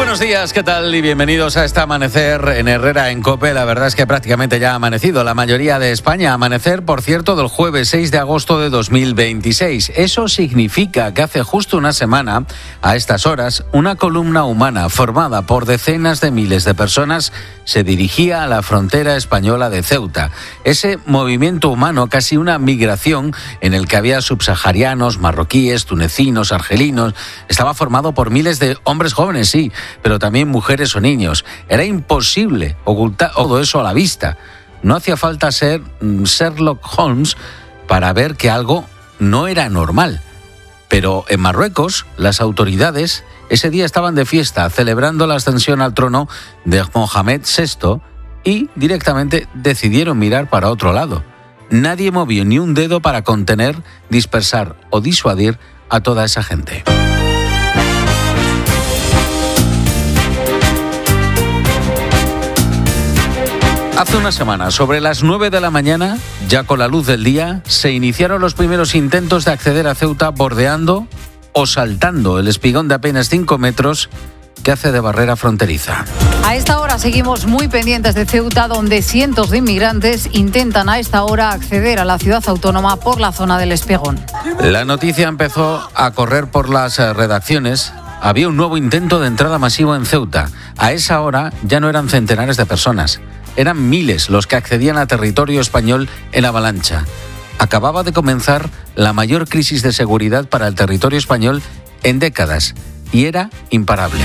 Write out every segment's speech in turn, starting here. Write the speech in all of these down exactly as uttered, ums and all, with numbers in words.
Buenos días, ¿qué tal? Y bienvenidos a este amanecer en Herrera en COPE. La verdad es que prácticamente ya ha amanecido la mayoría de España. Amanecer, por cierto, del jueves seis de agosto de dos mil veintiséis. Eso significa que hace justo una semana, a estas horas, una columna humana formada por decenas de miles de personas se dirigía a la frontera española de Ceuta. Ese movimiento humano, casi una migración en el que había subsaharianos, marroquíes, tunecinos, argelinos, estaba formado por miles de hombres jóvenes, sí, pero también mujeres o niños. Era imposible ocultar todo eso a la vista. No hacía falta ser Sherlock Holmes para ver que algo no era normal. Pero en Marruecos, las autoridades ese día estaban de fiesta, celebrando la ascensión al trono de Mohamed sexto, y directamente decidieron mirar para otro lado. Nadie movió ni un dedo para contener, dispersar o disuadir a toda esa gente. Hace una semana, sobre las nueve de la mañana, ya con la luz del día, se iniciaron los primeros intentos de acceder a Ceuta bordeando o saltando el espigón de apenas cinco metros que hace de barrera fronteriza. A esta hora seguimos muy pendientes de Ceuta, donde cientos de inmigrantes intentan a esta hora acceder a la ciudad autónoma por la zona del espigón. La noticia empezó a correr por las redacciones. Había un nuevo intento de entrada masivo en Ceuta. A esa hora ya no eran centenares de personas. Eran miles los que accedían a territorio español en avalancha. Acababa de comenzar la mayor crisis de seguridad para el territorio español en décadas y era imparable.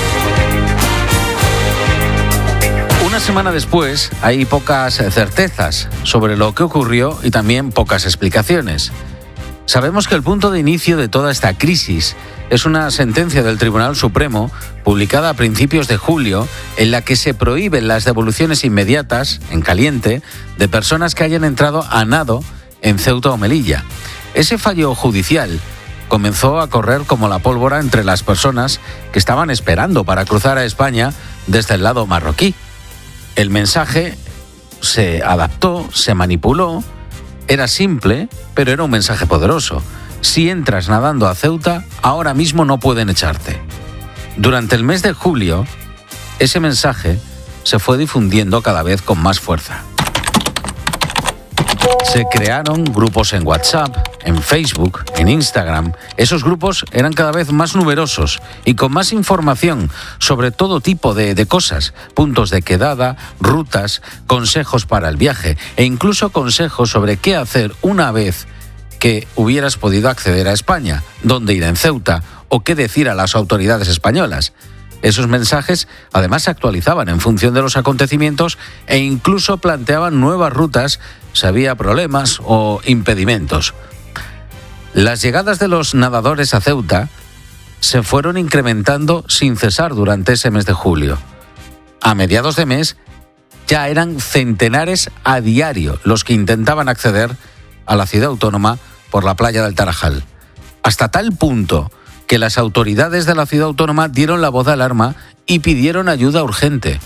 Una semana después hay pocas certezas sobre lo que ocurrió y también pocas explicaciones. Sabemos que el punto de inicio de toda esta crisis es una sentencia del Tribunal Supremo publicada a principios de julio en la que se prohíben las devoluciones inmediatas, en caliente, de personas que hayan entrado a nado en Ceuta o Melilla. Ese fallo judicial comenzó a correr como la pólvora entre las personas que estaban esperando para cruzar a España desde el lado marroquí. El mensaje se adaptó, se manipuló, era simple, pero era un mensaje poderoso. Si entras nadando a Ceuta, ahora mismo no pueden echarte. Durante el mes de julio, ese mensaje se fue difundiendo cada vez con más fuerza. Se crearon grupos en WhatsApp, en Facebook, en Instagram. Esos grupos eran cada vez más numerosos y con más información sobre todo tipo de, de cosas, puntos de quedada, rutas, consejos para el viaje e incluso consejos sobre qué hacer una vez que hubieras podido acceder a España, dónde ir en Ceuta o qué decir a las autoridades españolas. Esos mensajes además se actualizaban en función de los acontecimientos e incluso planteaban nuevas rutas si había problemas o impedimentos. Las llegadas de los nadadores a Ceuta se fueron incrementando sin cesar durante ese mes de julio. A mediados de mes ya eran centenares a diario los que intentaban acceder a la ciudad autónoma por la playa del Tarajal. Hasta tal punto que las autoridades de la ciudad autónoma dieron la voz de alarma y pidieron ayuda urgente.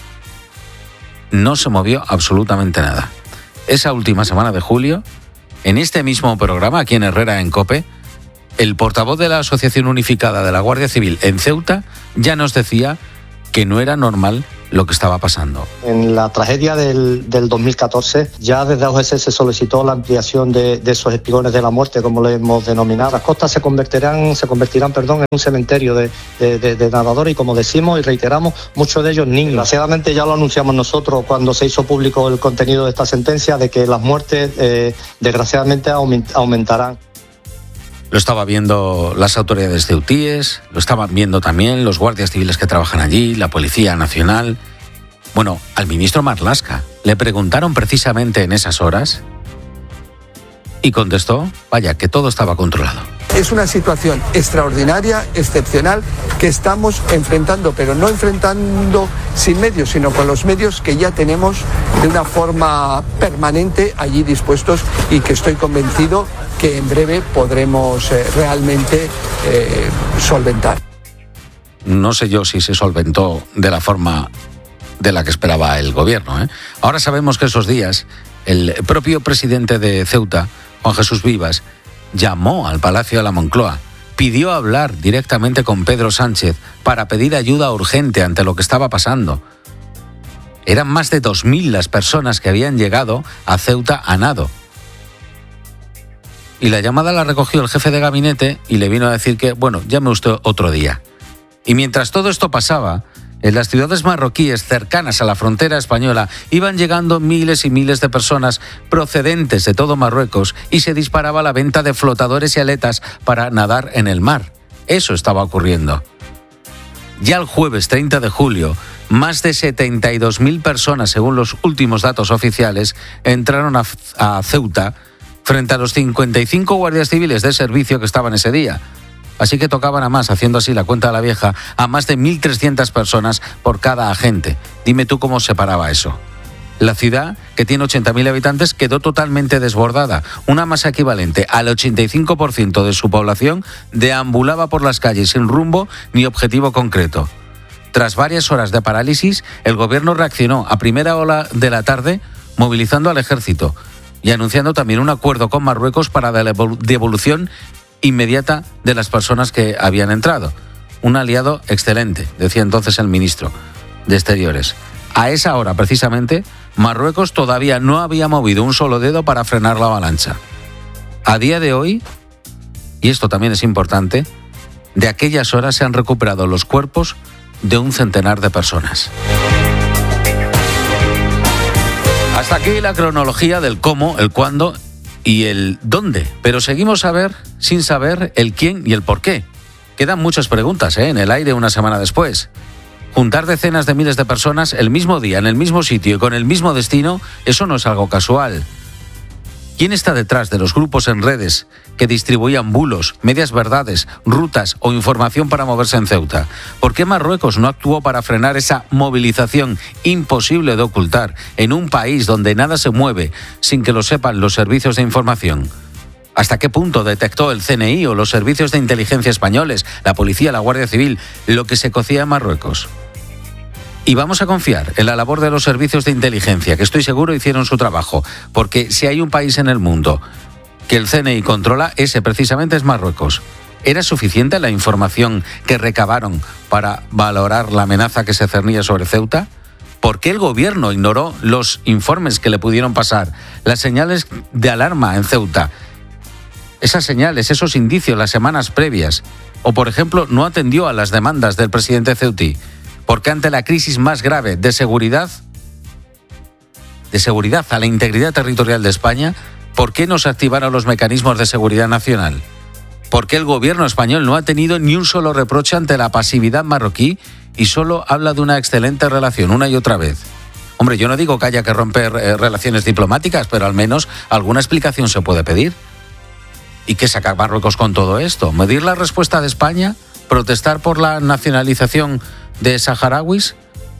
No se movió absolutamente nada. Esa última semana de julio, en este mismo programa, aquí en Herrera en COPE, el portavoz de la Asociación Unificada de la Guardia Civil en Ceuta ya nos decía que no era normal lo que estaba pasando. En la tragedia del, del dos mil catorce, ya desde A O G S se solicitó la ampliación de, de esos espigones de la muerte, como lo hemos denominado. Las costas se convertirán, se convertirán perdón, en un cementerio de, de, de, de nadadores y, como decimos y reiteramos, muchos de ellos niños. Desgraciadamente ya lo anunciamos nosotros cuando se hizo público el contenido de esta sentencia, de que las muertes eh, desgraciadamente aumentarán. Lo estaban viendo las autoridades ceutíes, lo estaban viendo también los guardias civiles que trabajan allí, la Policía Nacional. Bueno, al ministro Marlaska le preguntaron precisamente en esas horas y contestó, vaya, que todo estaba controlado. Es una situación extraordinaria, excepcional, que estamos enfrentando, pero no enfrentando sin medios, sino con los medios que ya tenemos de una forma permanente allí dispuestos y que estoy convencido que en breve podremos eh, realmente eh, solventar. No sé yo si se solventó de la forma de la que esperaba el gobierno, ¿eh? Ahora sabemos que esos días el propio presidente de Ceuta, Juan Jesús Vivas, llamó al Palacio de la Moncloa pidió hablar directamente con Pedro Sánchez para pedir ayuda urgente ante lo que estaba pasando. Eran más de dos mil las personas que habían llegado a Ceuta a nado. Y la llamada la recogió el jefe de gabinete y le vino a decir que, bueno, llame usted otro día. Y mientras todo esto pasaba, en las ciudades marroquíes cercanas a la frontera española iban llegando miles y miles de personas procedentes de todo Marruecos y se disparaba la venta de flotadores y aletas para nadar en el mar. Eso estaba ocurriendo. Ya el jueves treinta de julio, más de setenta y dos mil personas, según los últimos datos oficiales, entraron a, a Ceuta frente a los cincuenta y cinco guardias civiles de servicio que estaban ese día. Así que tocaban a más, haciendo así la cuenta a la vieja, a más de mil trescientas personas por cada agente. Dime tú cómo se paraba eso. La ciudad, que tiene ochenta mil habitantes, quedó totalmente desbordada. Una masa equivalente al ochenta y cinco por ciento de su población deambulaba por las calles sin rumbo ni objetivo concreto. Tras varias horas de parálisis, el gobierno reaccionó a primera hora de la tarde, movilizando al ejército y anunciando también un acuerdo con Marruecos para la devolución inmediata de las personas que habían entrado. Un aliado excelente, decía entonces el ministro de Exteriores. A esa hora, precisamente, Marruecos todavía no había movido un solo dedo para frenar la avalancha. A día de hoy, y esto también es importante, de aquellas horas se han recuperado los cuerpos de un centenar de personas. Hasta aquí la cronología del cómo, el cuándo y el dónde. Pero seguimos a ver, sin saber el quién y el por qué. Quedan muchas preguntas ¿eh? en el aire una semana después. Juntar decenas de miles de personas el mismo día, en el mismo sitio y con el mismo destino, eso no es algo casual. ¿Quién está detrás de los grupos en redes que distribuían bulos, medias verdades, rutas o información para moverse en Ceuta? ¿Por qué Marruecos no actuó para frenar esa movilización imposible de ocultar en un país donde nada se mueve sin que lo sepan los servicios de información? ¿Hasta qué punto detectó el C N I o los servicios de inteligencia españoles, la policía, la Guardia Civil, lo que se cocía en Marruecos? Y vamos a confiar en la labor de los servicios de inteligencia, que estoy seguro hicieron su trabajo, porque si hay un país en el mundo que el C N I controla, ese precisamente es Marruecos. ¿Era suficiente la información que recabaron para valorar la amenaza que se cernía sobre Ceuta? ¿Por qué el gobierno ignoró los informes que le pudieron pasar, las señales de alarma en Ceuta? Esas señales, esos indicios las semanas previas. O, por ejemplo, no atendió a las demandas del presidente ceutí. Porque ante la crisis más grave de seguridad, de seguridad a la integridad territorial de España, ¿por qué no se activaron los mecanismos de seguridad nacional? ¿Por qué el gobierno español no ha tenido ni un solo reproche ante la pasividad marroquí y solo habla de una excelente relación una y otra vez? Hombre, yo no digo que haya que romper eh, relaciones diplomáticas, pero al menos alguna explicación se puede pedir. ¿Y qué saca Marruecos con todo esto? ¿Medir la respuesta de España? ¿Protestar por la nacionalización de saharauis?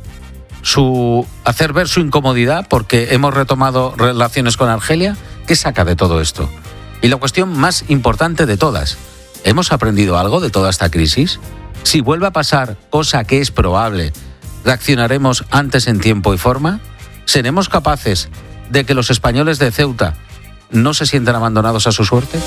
Su hacer ver su incomodidad porque hemos retomado relaciones con Argelia. ¿Qué saca de todo esto? Y la cuestión más importante de todas, ¿hemos aprendido algo de toda esta crisis? Si vuelve a pasar, cosa que es probable, ¿reaccionaremos antes en tiempo y forma? ¿Seremos capaces de que los españoles de Ceuta no se sientan abandonados a su suerte?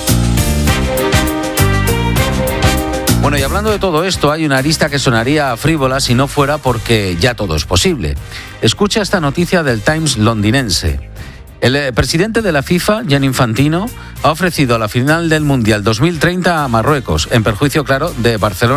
Bueno, y hablando de todo esto, hay una arista que sonaría frívola si no fuera porque ya todo es posible. Escucha esta noticia del Times londinense. El presidente de la FIFA, Gianni Infantino, ha ofrecido la final del Mundial dos mil treinta a Marruecos, en perjuicio, claro, de Barcelona.